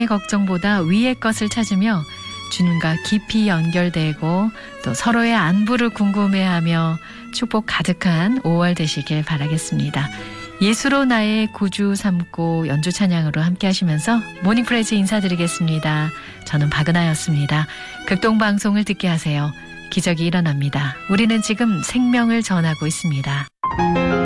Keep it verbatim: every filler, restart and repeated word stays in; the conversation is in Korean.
걱정보다 위의 것을 찾으며 주님과 깊이 연결되고 또 서로의 안부를 궁금해하며 축복 가득한 오월 되시길 바라겠습니다. 예수로 나의 구주 삼고 연주 찬양으로 함께 하시면서 모닝 프레즈 인사드리겠습니다. 저는 박은하였습니다. 극동방송을 듣게 하세요. 기적이 일어납니다. 우리는 지금 생명을 전하고 있습니다.